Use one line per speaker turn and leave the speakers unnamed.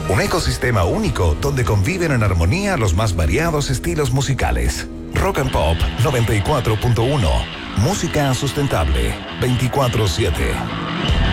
Un ecosistema único donde conviven en armonía los más variados estilos musicales. Rock and Pop 94.1. Música sustentable 24/7.